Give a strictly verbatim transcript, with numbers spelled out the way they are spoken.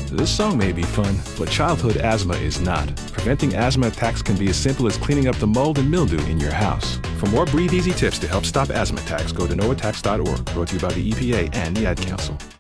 This song may be fun, but childhood asthma is not. Preventing asthma attacks can be as simple as cleaning up the mold and mildew in your house. For more Breathe Easy tips to help stop asthma attacks, go to no attacks dot org, brought to you by the E P A and the Ad Council.